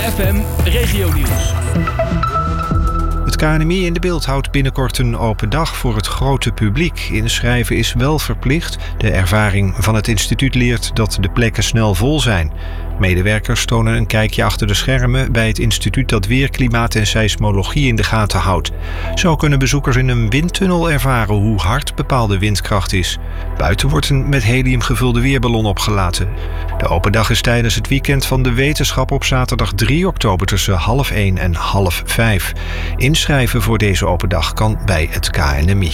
ZFM Regionieuws. Het KNMI in de Beeld houdt binnenkort een open dag voor het grote publiek. Inschrijven is wel verplicht. De ervaring van het instituut leert dat de plekken snel vol zijn. Medewerkers tonen een kijkje achter de schermen bij het instituut dat weer, klimaat en seismologie in de gaten houdt. Zo kunnen bezoekers in een windtunnel ervaren hoe hard bepaalde windkracht is. Buiten wordt een met helium gevulde weerballon opgelaten. De open dag is tijdens het weekend van de wetenschap op zaterdag 3 oktober tussen 4:30 en 4:30. Inschrijven voor deze open dag kan bij het KNMI.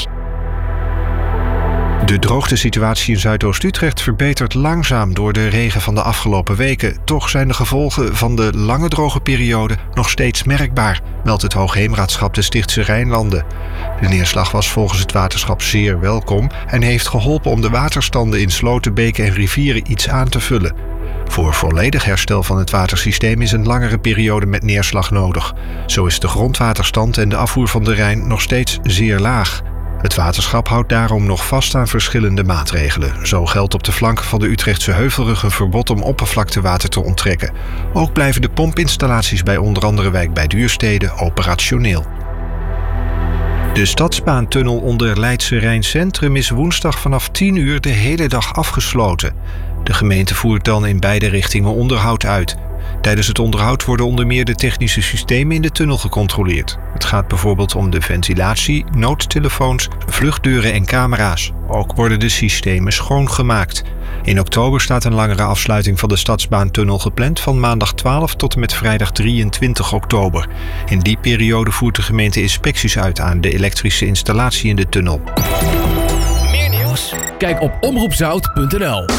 De droogtesituatie in Zuidoost-Utrecht verbetert langzaam door de regen van de afgelopen weken. Toch zijn de gevolgen van de lange droge periode nog steeds merkbaar, meldt het Hoogheemraadschap de Stichtse Rijnlanden. De neerslag was volgens het waterschap zeer welkom en heeft geholpen om de waterstanden in sloten, beken en rivieren iets aan te vullen. Voor volledig herstel van het watersysteem is een langere periode met neerslag nodig. Zo is de grondwaterstand en de afvoer van de Rijn nog steeds zeer laag. Het waterschap houdt daarom nog vast aan verschillende maatregelen. Zo geldt op de flanken van de Utrechtse Heuvelrug een verbod om oppervlaktewater te onttrekken. Ook blijven de pompinstallaties bij onder andere Wijk bij Duurstede operationeel. De stadsbaantunnel onder Leidse Rijn Centrum is woensdag vanaf 10 uur de hele dag afgesloten. De gemeente voert dan in beide richtingen onderhoud uit. Tijdens het onderhoud worden onder meer de technische systemen in de tunnel gecontroleerd. Het gaat bijvoorbeeld om de ventilatie, noodtelefoons, vluchtdeuren en camera's. Ook worden de systemen schoongemaakt. In oktober staat een langere afsluiting van de stadsbaantunnel gepland van maandag 12 tot en met vrijdag 23 oktober. In die periode voert de gemeente inspecties uit aan de elektrische installatie in de tunnel. Meer nieuws? Kijk op omroepzout.nl.